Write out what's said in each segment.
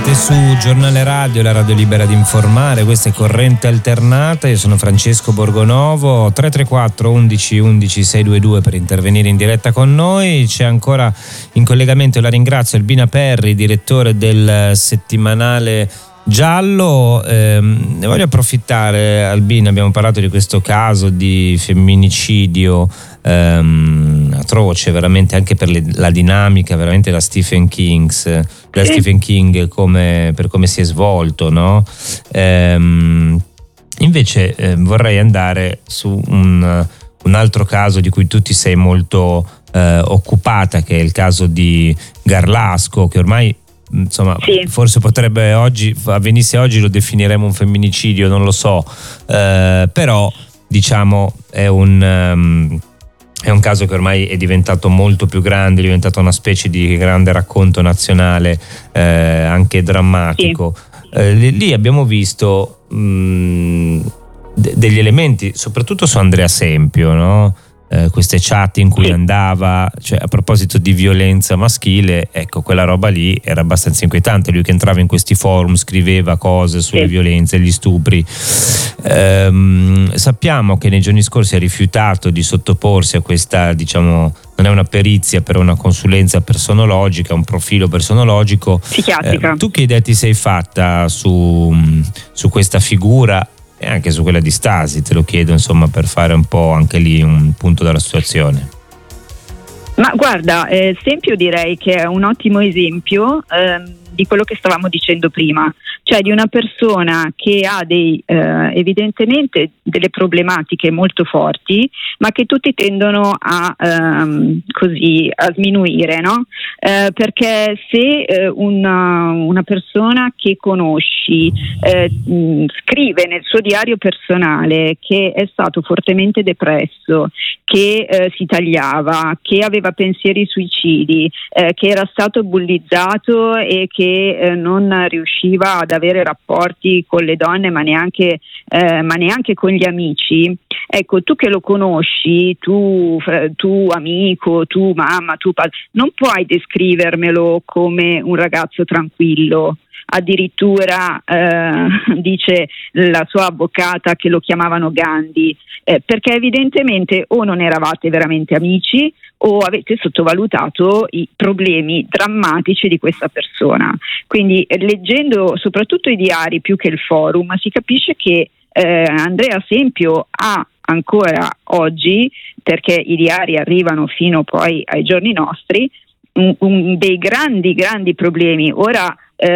Su Giornale Radio, la radio libera di informare, questa è Corrente Alternata, io sono Francesco Borgonovo. 334 11 11 622 per intervenire in diretta con noi. C'è ancora in collegamento, la ringrazio, Albina Perri, direttore del settimanale Giallo. Ne voglio approfittare, Albina, abbiamo parlato di questo caso di femminicidio atroce veramente, anche per la dinamica veramente da Stephen King, per come si è svolto, no? Invece vorrei andare su un altro caso di cui tu ti sei molto occupata, che è il caso di Garlasco, che ormai insomma forse potrebbe avvenisse oggi lo definiremo un femminicidio, non lo so, però diciamo è un caso che ormai è diventato molto più grande, è diventato una specie di grande racconto nazionale, anche drammatico. Lì abbiamo visto degli elementi, soprattutto su Andrea Sempio, no? Queste chat in cui andava, cioè a proposito di violenza maschile, ecco, quella roba lì era abbastanza inquietante. Lui che entrava in questi forum, scriveva cose sulle violenze, gli stupri. Sappiamo che nei giorni scorsi ha rifiutato di sottoporsi a questa, diciamo, non è una perizia, però una consulenza personologica, un profilo personologico psichiatrica. Tu che idea ti sei fatta su questa figura e anche su quella di Stasi? Te lo chiedo, insomma, per fare un po' anche lì un punto della situazione. Ma guarda, Sempio direi che è un ottimo esempio di quello che stavamo dicendo prima, cioè di una persona che ha evidentemente delle problematiche molto forti, ma che tutti tendono a sminuire, no? Perché se una persona che conosci scrive nel suo diario personale che è stato fortemente depresso, che si tagliava, che aveva pensieri suicidi, che era stato bullizzato e che non riusciva ad avere rapporti con le donne, ma neanche con gli amici. Ecco, tu che lo conosci, tu amico, tu mamma, tu padre, non puoi descrivermelo come un ragazzo tranquillo. Addirittura dice la sua avvocata che lo chiamavano Gandhi, perché evidentemente o non eravate veramente amici o avete sottovalutato i problemi drammatici di questa persona. Quindi leggendo soprattutto i diari più che il forum si capisce che Andrea Sempio ha ancora oggi, perché i diari arrivano fino poi ai giorni nostri, dei grandi problemi. Ora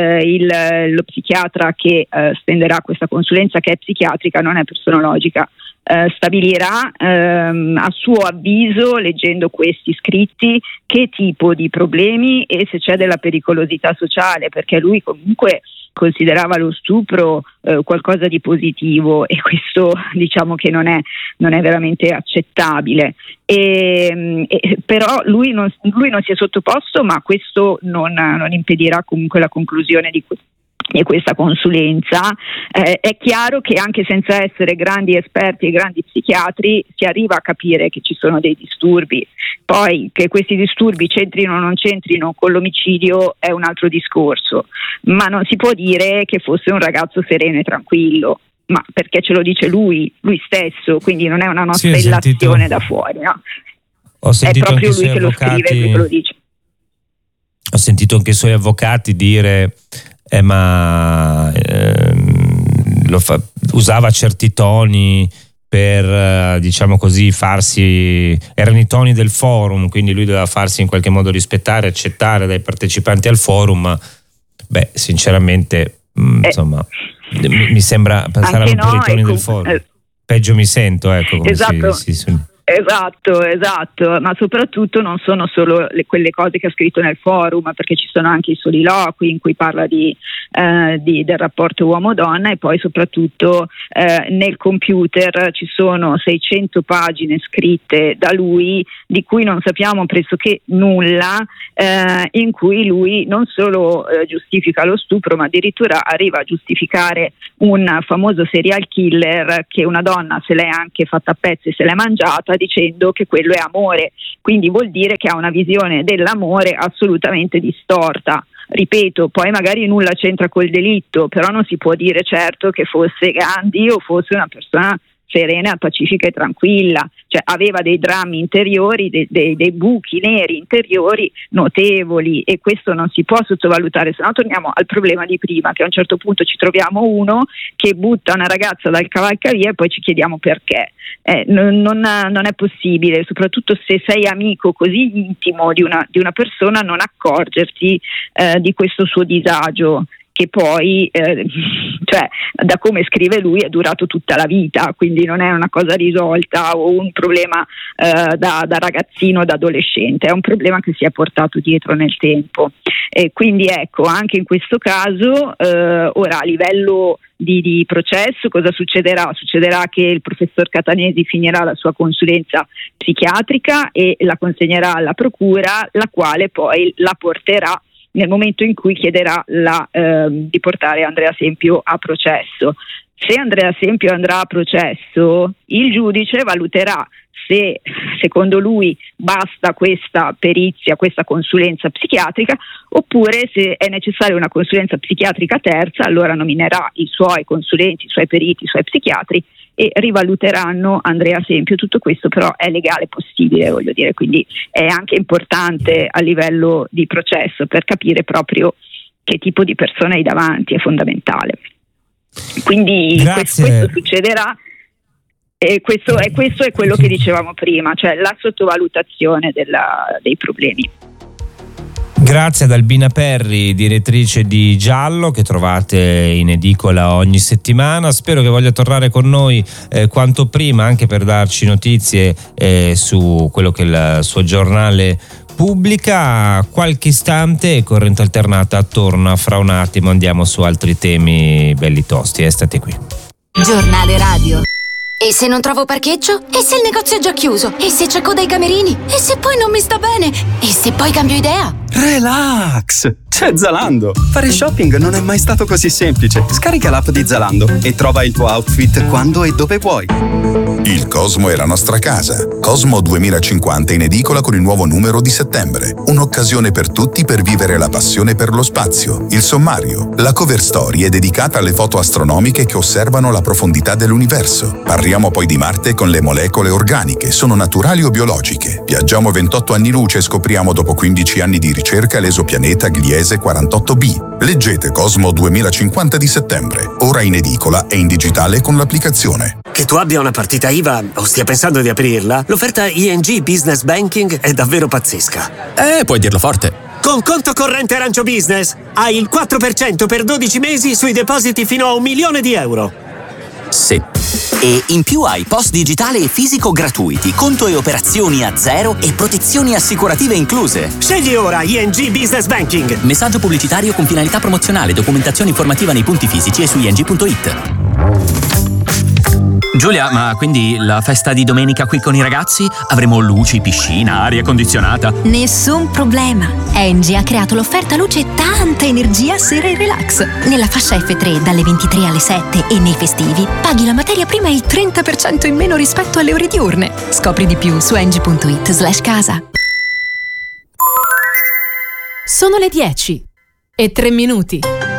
lo psichiatra che spenderà questa consulenza, che è psichiatrica, non è personologica, stabilirà a suo avviso, leggendo questi scritti, che tipo di problemi e se c'è della pericolosità sociale, perché lui comunque considerava lo stupro qualcosa di positivo, e questo diciamo che non è veramente accettabile. Però lui non si è sottoposto, ma questo non impedirà comunque la conclusione di questa consulenza. È chiaro che anche senza essere grandi esperti e grandi psichiatri si arriva a capire che ci sono dei disturbi. Poi che questi disturbi c'entrino o non c'entrino con l'omicidio è un altro discorso, ma non si può dire che fosse un ragazzo sereno e tranquillo, ma perché ce lo dice lui stesso, quindi non è una nostra illazione da fuori, no? È proprio lui che lo scrive, lui che lo dice. Ho sentito anche i suoi avvocati dire usava certi toni per, diciamo così, erano i toni del forum, quindi lui doveva farsi in qualche modo rispettare, accettare dai partecipanti al forum, ma sinceramente insomma mi sembra saranno un po' i toni del forum, peggio mi sento, ecco, come esatto. Esatto, ma soprattutto non sono solo quelle cose che ha scritto nel forum, perché ci sono anche i soliloqui in cui parla del rapporto uomo-donna, e poi soprattutto nel computer ci sono 600 pagine scritte da lui, di cui non sappiamo pressoché nulla, in cui lui non solo giustifica lo stupro, ma addirittura arriva a giustificare un famoso serial killer che una donna se l'è anche fatta a pezzi e se l'è mangiata, dicendo che quello è amore. Quindi vuol dire che ha una visione dell'amore assolutamente distorta. ripeto, poi magari nulla c'entra col delitto, però non si può dire certo che fosse Gandhi o fosse una persona serena, pacifica e tranquilla, cioè aveva dei drammi interiori, dei buchi neri interiori notevoli, e questo non si può sottovalutare. Se no torniamo al problema di prima, che a un certo punto ci troviamo uno che butta una ragazza dal cavalcavia e poi ci chiediamo perché. Non è possibile, soprattutto se sei amico così intimo di una persona, non accorgerti di questo suo disagio, che poi cioè, da come scrive lui è durato tutta la vita, quindi non è una cosa risolta o un problema da ragazzino o da adolescente, è un problema che si è portato dietro nel tempo. E quindi ecco, anche in questo caso ora a livello di processo cosa succederà? Succederà che il professor Catanesi finirà la sua consulenza psichiatrica e la consegnerà alla procura, la quale poi la porterà nel momento in cui chiederà di portare Andrea Sempio a processo. Se Andrea Sempio andrà a processo, il giudice valuterà se secondo lui basta questa perizia, questa consulenza psichiatrica, oppure se è necessaria una consulenza psichiatrica terza, allora nominerà i suoi consulenti, i suoi periti, i suoi psichiatri e rivaluteranno Andrea Sempio. Tutto questo però è legale possibile, voglio dire, quindi è anche importante a livello di processo per capire proprio che tipo di persona hai davanti, è fondamentale. Quindi questo succederà. E questo è quello che dicevamo prima, cioè la sottovalutazione dei problemi. Grazie ad Albina Perri, direttrice di Giallo, che trovate in edicola ogni settimana. Spero che voglia tornare con noi quanto prima, anche per darci notizie su quello che il suo giornale pubblica. Qualche istante e Corrente Alternata torna fra un attimo, andiamo su altri temi belli tosti. State qui. Giornale radio. E se non trovo parcheggio? E se il negozio è già chiuso? E se c'è coda ai camerini? E se poi non mi sta bene? E se poi cambio idea? Relax! C'è Zalando! Fare shopping non è mai stato così semplice. Scarica l'app di Zalando e trova il tuo outfit quando e dove vuoi. Il Cosmo è la nostra casa. Cosmo 2050 in edicola con il nuovo numero di settembre. Un'occasione per tutti per vivere la passione per lo spazio. Il sommario. La cover story è dedicata alle foto astronomiche che osservano la profondità dell'universo. Parliamo poi di Marte con le molecole organiche. Sono naturali o biologiche? Viaggiamo 28 anni luce e scopriamo dopo 15 anni di ricerca l'esopianeta Gliese 48b. Leggete Cosmo 2050 di settembre. Ora in edicola e in digitale con l'applicazione. Che tu abbia una partita IVA o stia pensando di aprirla, l'offerta ING Business Banking è davvero pazzesca. Puoi dirlo forte. Con conto corrente Arancio Business hai il 4% per 12 mesi sui depositi fino a €1.000.000. Sì. E in più hai post digitale e fisico gratuiti, conto e operazioni a zero e protezioni assicurative incluse. Scegli ora ING Business Banking. Messaggio pubblicitario con finalità promozionale, documentazione informativa nei punti fisici e su ing.it. Giulia, ma quindi la festa di domenica qui con i ragazzi? Avremo luci, piscina, aria condizionata? Nessun problema. ENGIE ha creato l'offerta luce e tanta energia sera e relax. Nella fascia F3 dalle 23 alle 7 e nei festivi paghi la materia prima il 30% in meno rispetto alle ore diurne. Scopri di più su engie.it/casa. Sono le 10:03.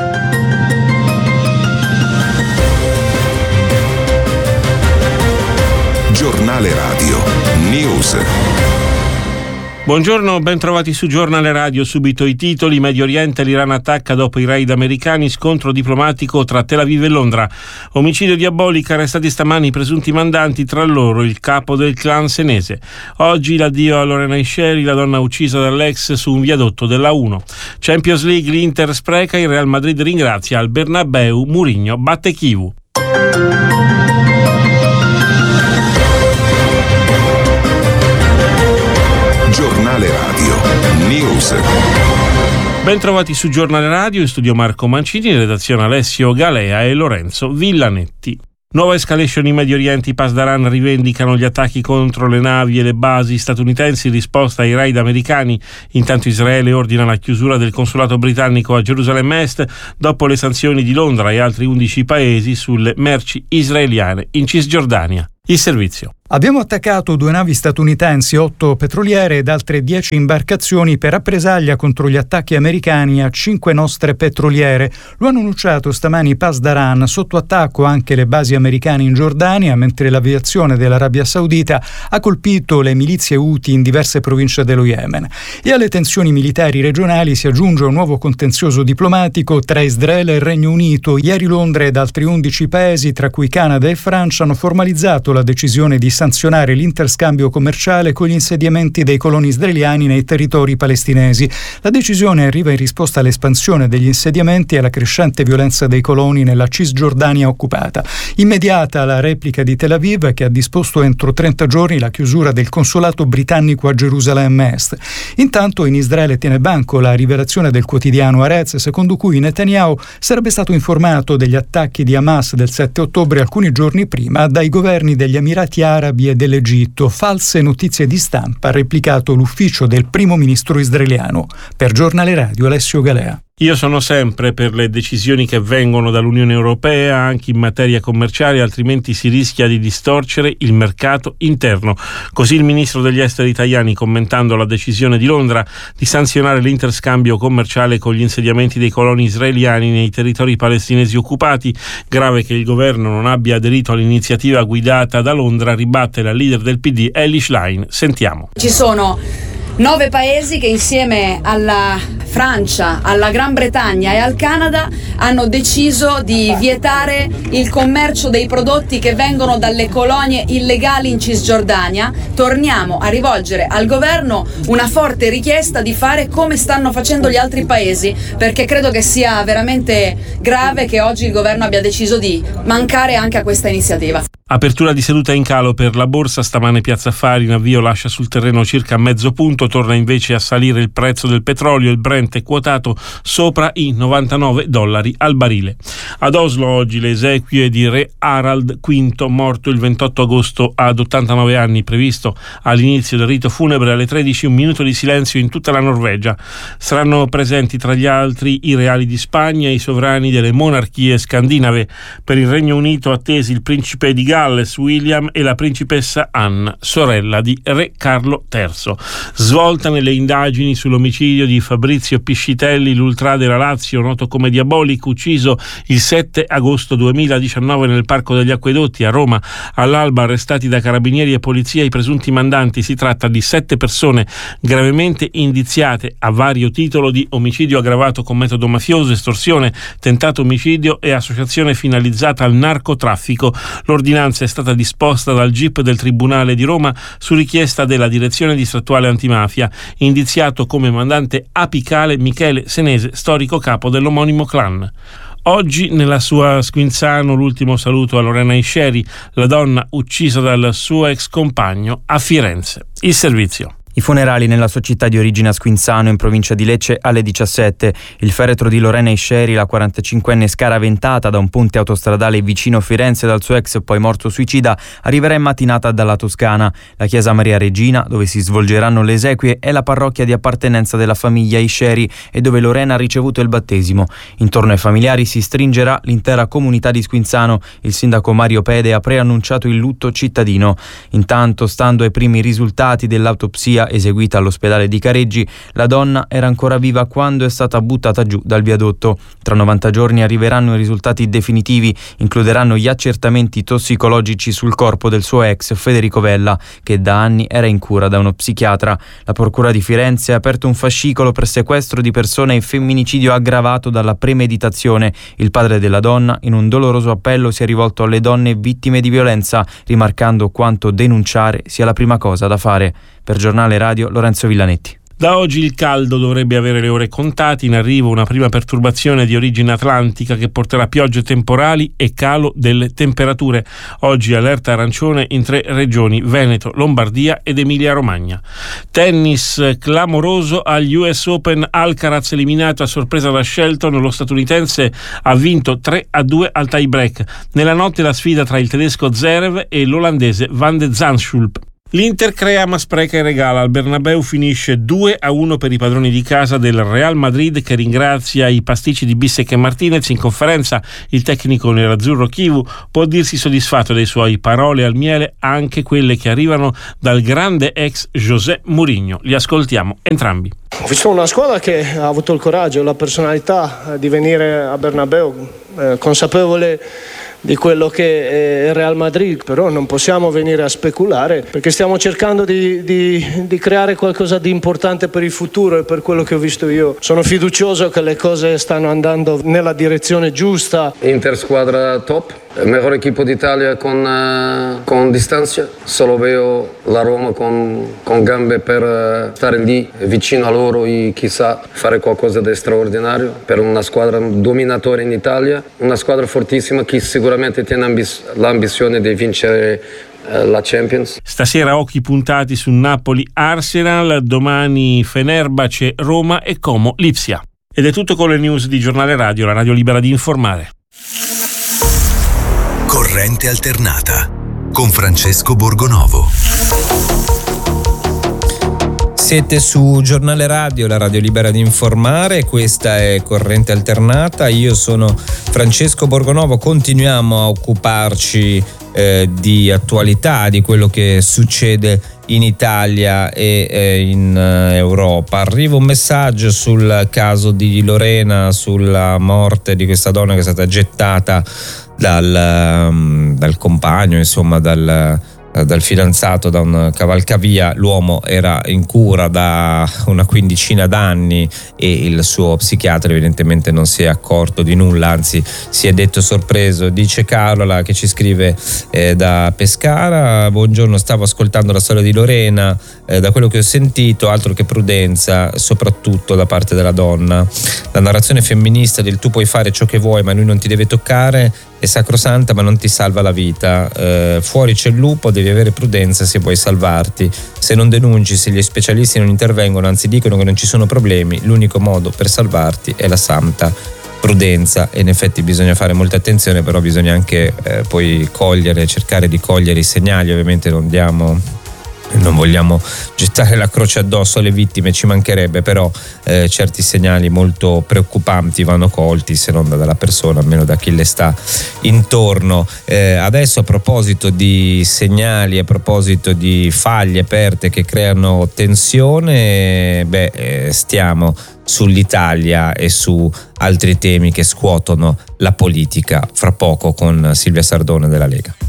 Giornale Radio News. Buongiorno, ben trovati su Giornale Radio. Subito i titoli. Medio Oriente, l'Iran attacca dopo i raid americani, scontro diplomatico tra Tel Aviv e Londra. Omicidio diabolico, arrestati stamani i presunti mandanti, tra loro il capo del clan senese. Oggi l'addio a Lorena Isceri, la donna uccisa dall'ex su un viadotto della 1. Champions League, l'Inter spreca, il Real Madrid ringrazia, al Bernabeu Mourinho batte Chivu. Giornale Radio News. Ben trovati su Giornale Radio, in studio Marco Mancini, in redazione Alessio Galea e Lorenzo Villanetti. Nuova escalation in Medio Oriente. I Pasdaran rivendicano gli attacchi contro le navi e le basi statunitensi in risposta ai raid americani. Intanto Israele ordina la chiusura del consolato britannico a Gerusalemme Est dopo le sanzioni di Londra e altri 11 paesi sulle merci israeliane in Cisgiordania. Il servizio. Abbiamo attaccato 2 navi statunitensi, 8 petroliere ed altre 10 imbarcazioni per rappresaglia contro gli attacchi americani a 5 nostre petroliere. Lo hanno annunciato stamani Pasdaran. Sotto attacco anche le basi americane in Giordania, mentre l'aviazione dell'Arabia Saudita ha colpito le milizie Houthi in diverse province dello Yemen. E alle tensioni militari regionali si aggiunge un nuovo contenzioso diplomatico tra Israele e il Regno Unito. Ieri Londra ed altri 11 paesi, tra cui Canada e Francia, hanno formalizzato la decisione di sanzionare l'interscambio commerciale con gli insediamenti dei coloni israeliani nei territori palestinesi. La decisione arriva in risposta all'espansione degli insediamenti e alla crescente violenza dei coloni nella Cisgiordania occupata. Immediata la replica di Tel Aviv, che ha disposto entro 30 giorni la chiusura del consolato britannico a Gerusalemme Est. Intanto in Israele tiene banco la rivelazione del quotidiano Haaretz, secondo cui Netanyahu sarebbe stato informato degli attacchi di Hamas del 7 ottobre alcuni giorni prima dai governi degli Emirati Arabi e dell'Egitto. False notizie di stampa, ha replicato l'ufficio del primo ministro israeliano. Per Giornale Radio, Alessio Galea. Io sono sempre per le decisioni che vengono dall'Unione Europea anche in materia commerciale, altrimenti si rischia di distorcere il mercato interno. Così il ministro degli esteri italiani, commentando la decisione di Londra di sanzionare l'interscambio commerciale con gli insediamenti dei coloni israeliani nei territori palestinesi occupati. Grave che il governo non abbia aderito all'iniziativa guidata da Londra, ribatte la leader del PD Elly Schlein. Sentiamo. Ci sono 9 paesi che insieme alla Francia, alla Gran Bretagna e al Canada hanno deciso di vietare il commercio dei prodotti che vengono dalle colonie illegali in Cisgiordania. Torniamo a rivolgere al governo una forte richiesta di fare come stanno facendo gli altri paesi, perché credo che sia veramente grave che oggi il governo abbia deciso di mancare anche a questa iniziativa. Apertura di seduta in calo per la borsa, stamane Piazza Affari in avvio lascia sul terreno circa mezzo punto, torna invece a salire il prezzo del petrolio, il Brent è quotato sopra i $99 al barile. Ad Oslo oggi le esequie di re Harald V, morto il 28 agosto ad 89 anni, previsto all'inizio del rito funebre alle 13 un minuto di silenzio in tutta la Norvegia. Saranno presenti tra gli altri i reali di Spagna e i sovrani delle monarchie scandinave. Per il Regno Unito attesi il principe di Galles William e la principessa Anna, sorella di re Carlo III. Svolta nelle indagini sull'omicidio di Fabrizio Piscitelli, l'ultra della Lazio, noto come Diabolic, ucciso il 7 agosto 2019 nel Parco degli Acquedotti a Roma. All'alba arrestati da carabinieri e polizia i presunti mandanti. Si tratta di 7 persone gravemente indiziate a vario titolo di omicidio aggravato con metodo mafioso, estorsione, tentato omicidio e associazione finalizzata al narcotraffico. L'ordinanza è stata disposta dal GIP del Tribunale di Roma su richiesta della Direzione Distrettuale Antimafia. Indiziato come mandante apicale Michele Senese, storico capo dell'omonimo clan. Oggi nella sua Squinzano l'ultimo saluto a Lorena Isceri, la donna uccisa dal suo ex compagno a Firenze. Il servizio. I funerali nella sua città di origine a Squinzano, in provincia di Lecce, alle 17. Il feretro di Lorena Isceri, la 45enne scaraventata da un ponte autostradale vicino Firenze dal suo ex poi morto suicida, arriverà in mattinata dalla Toscana. La chiesa Maria Regina, dove si svolgeranno le esequie, è la parrocchia di appartenenza della famiglia Isceri e dove Lorena ha ricevuto il battesimo. Intorno ai familiari si stringerà l'intera comunità di Squinzano. Il sindaco Mario Pede ha preannunciato il lutto cittadino. Intanto, stando ai primi risultati dell'autopsia eseguita all'ospedale di Careggi, la donna era ancora viva quando è stata buttata giù dal viadotto. Tra 90 giorni arriveranno i risultati definitivi, includeranno gli accertamenti tossicologici sul corpo del suo ex Federico Vella, che da anni era in cura da uno psichiatra. La procura di Firenze ha aperto un fascicolo per sequestro di persona e femminicidio aggravato dalla premeditazione. Il padre della donna, in un doloroso appello, si è rivolto alle donne vittime di violenza, rimarcando quanto denunciare sia la prima cosa da fare. Per Giornale Radio, Lorenzo Villanetti. Da oggi il caldo dovrebbe avere le ore contate, in arrivo una prima perturbazione di origine atlantica che porterà piogge temporali e calo delle temperature. Oggi allerta arancione in 3 regioni, Veneto, Lombardia ed Emilia-Romagna. Tennis clamoroso agli US Open, Alcaraz eliminato a sorpresa da Shelton, lo statunitense ha vinto 3-2 al tie break. Nella notte la sfida tra il tedesco Zverev e l'olandese Van de Zandschulp. L'Inter crea ma spreca e regala. Al Bernabeu finisce 2-1 per i padroni di casa del Real Madrid, che ringrazia i pasticci di Bissek e Martinez. In conferenza il tecnico nerazzurro Chivu può dirsi soddisfatto dei suoi parole al miele, anche quelle che arrivano dal grande ex José Mourinho. Li ascoltiamo entrambi. Ho visto una squadra che ha avuto il coraggio, la personalità di venire a Bernabeu, consapevole di quello che è il Real Madrid, però non possiamo venire a speculare, perché stiamo cercando di creare qualcosa di importante per il futuro, e per quello che ho visto io sono fiducioso che le cose stanno andando nella direzione giusta. Inter squadra top, miglior equipo d'Italia con distanza, solo vedo la Roma con gambe per stare lì vicino a loro e chissà fare qualcosa di straordinario per una squadra dominatore in Italia, una squadra fortissima che sicuramente tiene l'ambizione di vincere la Champions. Stasera occhi puntati su Napoli-Arsenal, domani Fenerbahce-Roma e Como-Lipsia. Ed è tutto con le news di Giornale Radio, la radio libera di informare. Corrente alternata con Francesco Borgonovo. Siete su Giornale Radio, la radio libera di informare, questa è Corrente Alternata, io sono Francesco Borgonovo, continuiamo a occuparci di attualità, di quello che succede in Italia e in Europa. Arriva un messaggio sul caso di Lorena, sulla morte di questa donna che è stata gettata dal compagno, insomma dal fidanzato, da un cavalcavia. L'uomo era in cura da una quindicina d'anni e il suo psichiatra evidentemente non si è accorto di nulla, anzi si è detto sorpreso. Dice Carola, che ci scrive da Pescara: buongiorno, stavo ascoltando la storia di Lorena, da quello che ho sentito altro che prudenza, soprattutto da parte della donna. La narrazione femminista del tu puoi fare ciò che vuoi ma lui non ti deve toccare è sacrosanta, ma non ti salva la vita. Fuori c'è il lupo, devi avere prudenza se vuoi salvarti. Se non denunci, se gli specialisti non intervengono, anzi dicono che non ci sono problemi, l'unico modo per salvarti è la santa prudenza. E in effetti bisogna fare molta attenzione, però bisogna anche poi cercare di cogliere i segnali. Ovviamente non vogliamo gettare la croce addosso alle vittime, ci mancherebbe, però certi segnali molto preoccupanti vanno colti, se non dalla persona, almeno da chi le sta intorno. Adesso, a proposito di segnali, a proposito di faglie aperte che creano tensione, stiamo sull'Italia e su altri temi che scuotono la politica, fra poco con Silvia Sardone della Lega.